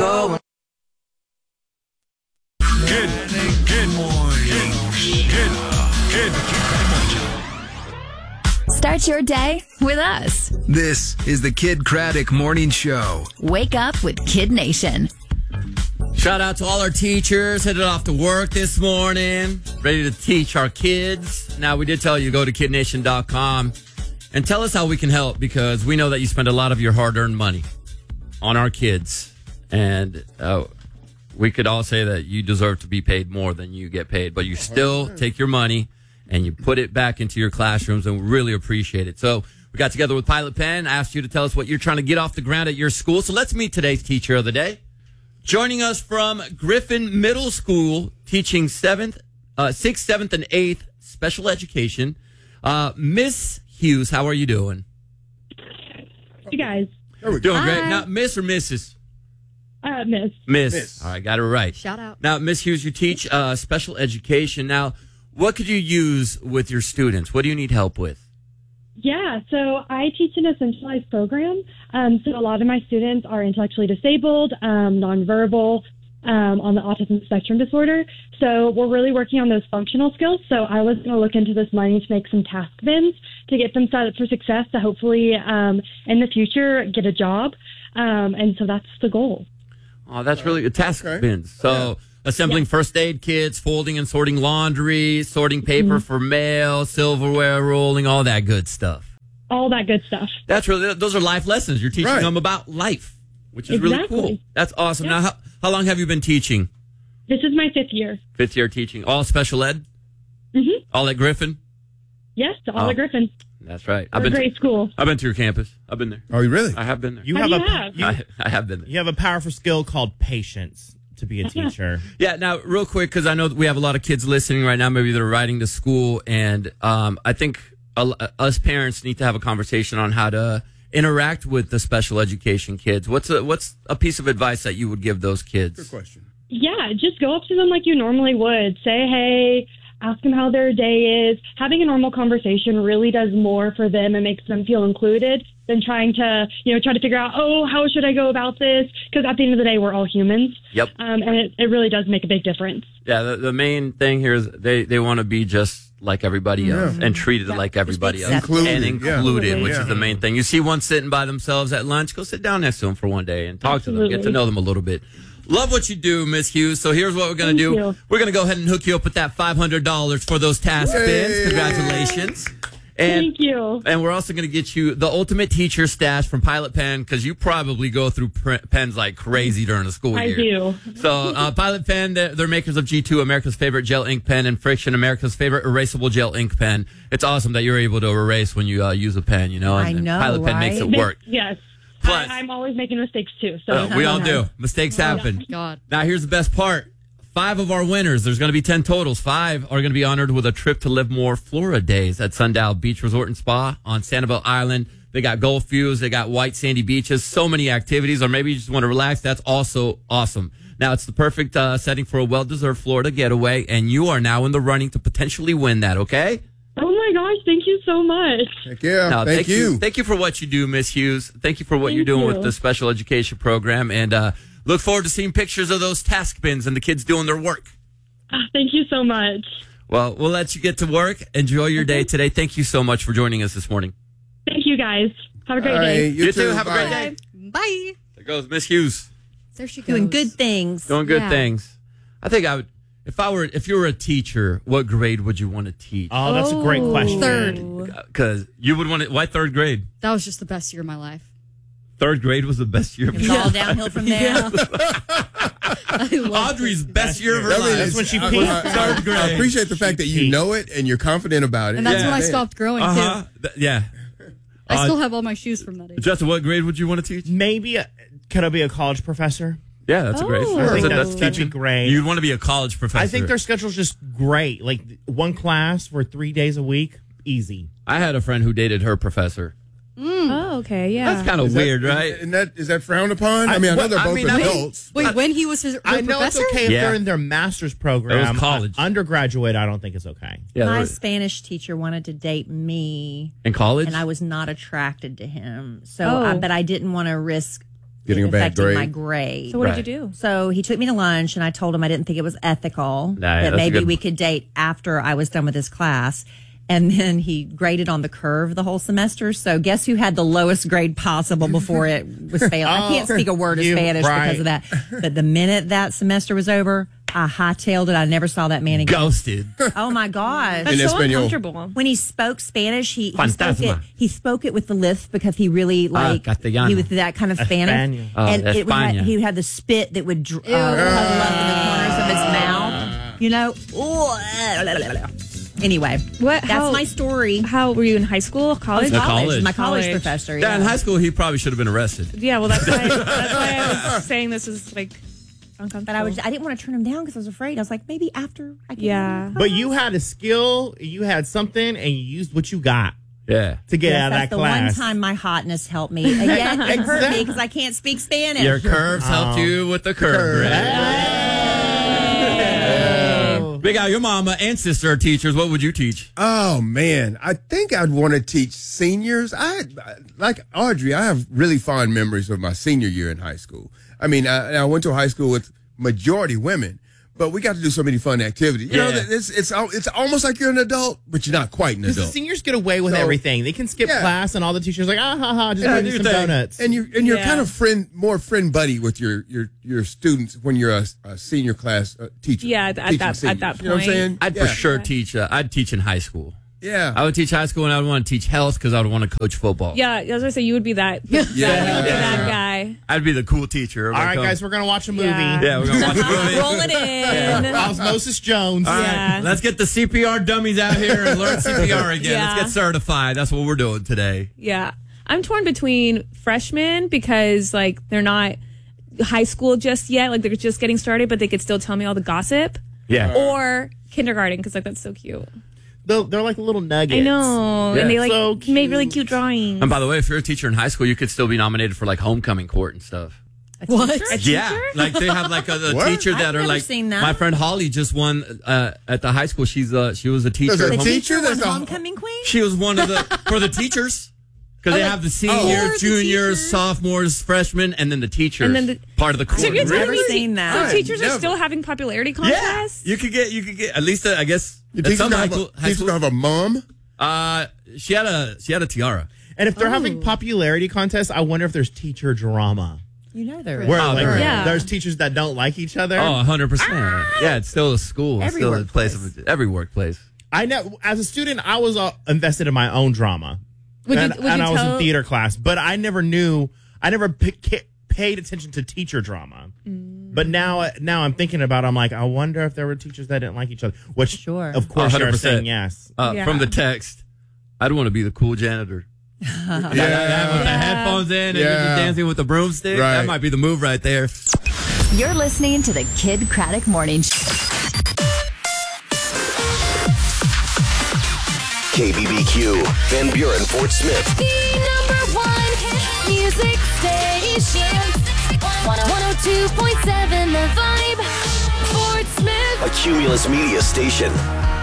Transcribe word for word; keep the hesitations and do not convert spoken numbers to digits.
going. Good, good morning. Good, good. Start your day with us. This is the Kid Craddock Morning Show. Wake up with Kid Nation. Shout out to all our teachers headed off to work this morning, ready to teach our kids. Now, we did tell you, go to kid nation dot com and tell us how we can help, because we know that you spend a lot of your hard-earned money on our kids. And uh, we could all say that you deserve to be paid more than you get paid, but you still take your money and you put it back into your classrooms, and we really appreciate it. So we got together with Pilot Pen, asked you to tell us what you're trying to get off the ground at your school. So let's meet today's teacher of the day. Joining us from Griffin Middle School, teaching seventh, uh, sixth, seventh, and eighth special education, uh, Miss Hughes. How are you doing? You guys. Doing Hi. Great. Now, Miss or Missus? Uh, Miss. Miss. Miss. All right, got it right. Shout out. Now, Miss Hughes, you teach uh, special education. Now, what could you use with your students? What do you need help with? Yeah, so I teach in a centralized program. Um, so a lot of my students are intellectually disabled, um, nonverbal, um, on the autism spectrum disorder. So we're really working on those functional skills. So I was going to look into this money to make some task bins to get them set up for success to hopefully um, in the future get a job. Um, and so that's the goal. Oh, that's really good. Task Okay. bins. So Yeah. assembling Yeah. first aid kits, folding and sorting laundry, sorting paper Mm-hmm. for mail, silverware rolling, all that good stuff. All that good stuff. That's really, those are life lessons. You're teaching Right. them about life, which is really Exactly. cool. That's awesome. Yeah. Now, how, how long have you been teaching? This is my fifth year. Fifth year teaching. All special ed? Mm-hmm. All at Griffin? Yes, to all Oh. the Griffin. That's right. We're I've a been, great school. I've been to your campus. I've been there. Oh, you really? I have been there. You How have do a you have? you, I, I have been there. you have a powerful skill called patience to be a teacher. Yeah, now, real quick, because I know that we have a lot of kids listening right now. Maybe they're riding to school, and um, I think uh, us parents need to have a conversation on how to interact with the special education kids. What's a, what's a piece of advice that you would give those kids? Good question. Yeah, just go up to them like you normally would. Say, hey, ask them how their day is. Having a normal conversation really does more for them and makes them feel included than trying to, you know, try to figure out, oh, how should I go about this? Because at the end of the day, we're all humans. Yep. Um, and it, it really does make a big difference. Yeah, the, the main thing here is they, they want to be just like everybody else and treated like everybody else. Included, And yeah. included, which Yeah. is the main thing. You see one sitting by themselves at lunch, go sit down next to them for one day and talk to them, get to Absolutely. know them a little bit. Love what you do, Miss Hughes. So here's what we're going to Thank do. you. We're going to go ahead and hook you up with that five hundred dollars for those task Yay. bins. Congratulations. And, Thank you. And we're also going to get you the ultimate teacher stash from Pilot Pen, because you probably go through pr- pens like crazy during the school I year. do. So uh, Pilot Pen, they're, they're makers of G two, America's favorite gel ink pen, and Friction, America's favorite erasable gel ink pen. It's awesome that you're able to erase when you uh, use a pen, you know. And, I and know, Pilot Pen makes right? it work. Yes. Plus- I, I'm always making mistakes, too. So Uh, we all do. Mistakes happen. God. Now, here's the best part. Five of our winners, there's going to be ten totals. Five are going to be honored with a trip to Livermore, Florida days at Sundial Beach Resort and Spa on Sanibel Island. They got Gulf views. They got white sandy beaches. So many activities. Or maybe you just want to relax. That's also awesome. Now, it's the perfect uh, setting for a well-deserved Florida getaway, and you are now in the running to potentially win that, okay? Oh, my gosh. Thank you so much. Heck yeah. No, Thank, you. Thank you for what you do, Miss Hughes. Thank you for what Thank you're doing you. with the special education program. And uh, look forward to seeing pictures of those task bins and the kids doing their work. Ah, Thank you so much. Well, we'll let you get to work. Enjoy your day today. Thank you so much for joining us this morning. Thank you, guys. Have a great All right, day. you, You too. Have a Bye. great day. Bye. There goes Miss Hughes. There she goes. Doing good things. Doing good Yeah. things. I think I would, if I were, if you were a teacher, what grade would you want to teach? Oh, that's a great Oh. question. Third. Because you would want to, why third grade? That was just the best year of my life. Third grade was the best year of It's your all downhill from there. I love Audrey's best year of her I mean, life. That's when she I- peaked. I, I- Third grade. I appreciate the fact that you peaked. know it and you're confident about it. And that's Yeah. when I Man. stopped growing, Uh-huh. too. Th- yeah. I Uh, still have all my shoes from that age. Justin, what grade would you want to teach? Maybe a, could I be a college professor? Yeah, that's a great. Oh. That's, I think that's that's, that'd be teaching. great. You'd want to be a college professor. I think their schedule's just great. Like one class for three days a week, easy. I had a friend who dated her professor. Oh, okay, yeah. That's kind of Is that- weird, right? Is that, is that frowned upon? I, mean, I know well, they're I both mean, I- adults. Wait, when he was his her I know professor? it's okay if Yeah. they're in their master's program. It was college. Uh, undergraduate, I don't think it's okay. Yeah, My there- Spanish teacher wanted to date me, in college. and I was not attracted to him. So, Oh. I, but I didn't want to risk Getting a bad affecting grade. my grade. So what Right. did you do? So he took me to lunch, and I told him I didn't think it was ethical, Nah, that's that a maybe good- we could date after I was done with his class. And then he graded on the curve the whole semester. So guess who had the lowest grade possible before it was failed? I can't speak a word of you, Spanish right. because of that. But the minute that semester was over, I hightailed it. I never saw that man again. Ghosted. Oh my gosh. That's In so Espanol. uncomfortable. When he spoke Spanish, he, he spoke Fantasma. it. He spoke it with the lisp because he really like Castellano. he was that kind of Spanish, Espanol. Oh, and it would have, España. he would have the spit that would dr- uh, puddle up in the corners of his mouth. You know. Ooh. Anyway, What- That's how- my story. How were you in high school, college? No, college. My college, College. professor. Yeah, Yeah. in high school, he probably should have been arrested. Yeah, well, that's why, that's why I was saying this is like uncomfortable. But I was I didn't want to turn him down because I was afraid. I was like, maybe after I get Yeah. out. But you had a skill, you had something, and you used what you got Yeah. to get Yes, out of that's that the class. one time my hotness helped me. And yet it hurt me Exactly. because I can't speak Spanish. Your curves helped you with the curve. Right? Big Al, your mama and sister are teachers. What would you teach? Oh man, I think I'd want to teach seniors. I like Audrey. I have really fond memories of my senior year in high school. I mean, I, I went to a high school with majority women, but we got to do so many fun activities. You know, Yeah. it's it's al- it's almost like you're an adult, but you're not quite an Because the adult. seniors get away with So- everything. They can skip Yeah. class, and all the teachers are like, ah, ha, ha, just Yeah, bring do me your some thing. donuts. And you and you're Yeah. kind of friend, more friend buddy with your your your students when you're a, a senior class uh, teacher. Yeah, at teaching that- at seniors. that You know what I'm point. saying? I'd yeah. for sure teach. Uh, I'd teach in high school. Yeah. I would teach high school, and I would want to teach health because I would want to coach football. Yeah, I was gonna say you would be that. Yeah, Yeah. that, would be Yeah. that guy. I'd be the cool teacher. all right, guys, we're going to watch a movie. Yeah. Yeah, we're gonna watch a movie. Roll it in. Osmosis Jones. All right, Yeah. let's get the C P R dummies out here and learn C P R again. Yeah. Let's get certified. That's what we're doing today. Yeah. I'm torn between freshmen because like they're not high school just yet, like they're just getting started, but they could still tell me all the gossip. Yeah. Or kindergarten because like that's so cute. They're, they're like little nuggets. I know, Yeah. and they like So make really cute. cute drawings. And by the way, if you're a teacher in high school, you could still be nominated for like homecoming court and stuff. What? A Yeah, teacher? like they have like a, a What? teacher that I've are never like. seen that. My friend Holly just won uh, at the high school. She's uh she was a teacher. There's a at home- teacher? Teacher was There's a- homecoming queen? She was one of the for the teachers because they have the seniors, the juniors, teachers. sophomores, freshmen, and then the teachers. And then the- part of the court. So you're I've telling never me seen te- that. so I've teachers are never. still having popularity yeah, contests? you could get you could get at least uh, I guess Your at teacher's some gonna high have, school. a, High teacher's school gonna have a mom. uh, she had a she had a tiara. And if they're having popularity contests, I wonder if there's teacher drama. You know there is. Where Oh, like, there is. Yeah. there's teachers that don't like each other. Oh, one hundred percent. Yeah, it's still a school. It's Every still a workplace. place of every workplace. I know. As a student, I was uh, invested in my own drama, Would you- and, would and you I was in tell- theater class. But I never knew. I never pick, ca- paid attention to teacher drama. But now, now I'm thinking about. I'm like, I wonder if there were teachers that didn't like each other. Which, Sure. of course, one hundred you're percent. saying yes. Uh, Yeah. From the text, I'd want to be the cool janitor. yeah, with the Yeah. headphones in and you're Yeah. just dancing with the broomstick. Right. That might be the move right there. You're listening to the Kid Craddock Morning Show. K B B Q, Van Buren, Fort Smith. The number one hit music station. one oh two point seven The Vibe. Fort Smith. A Cumulus Media station.